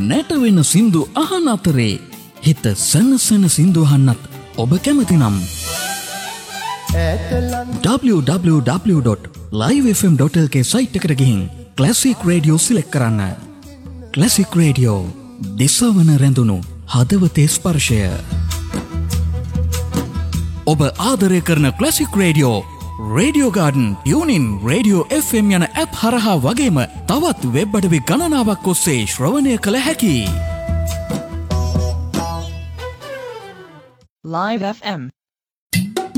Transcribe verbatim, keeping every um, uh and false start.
නැටවෙන සින්දු අහන අතරේ හිත සනසන සින්දු අහන්නත් ඔබ කැමති නම් double-u double-u double-u dot live f m dot l k site එකට ගිහින් ක්ලාසික් රේඩියෝ සිලෙක්ට් කරන්න. ක්ලාසික් රේඩියෝ දිසවන රැඳුණු හදවතේ ස්පර්ශය. ඔබ ආදරය කරන classic radio radio garden, tuning, radio F M යන ඇප් හරහා වගේම තවත් වෙබ් අඩවි ගණනාවක් ඔස්සේ ශ්‍රවණය කළ හැකි. Live F M